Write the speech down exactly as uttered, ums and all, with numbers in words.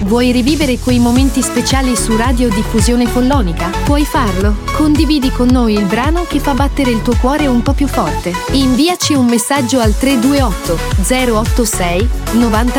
Vuoi rivivere quei momenti speciali su Radio Diffusione Follonica? Puoi farlo. Condividi con noi il brano che fa battere il tuo cuore un po' più forte. Inviaci un messaggio al tre due otto zero otto sei nove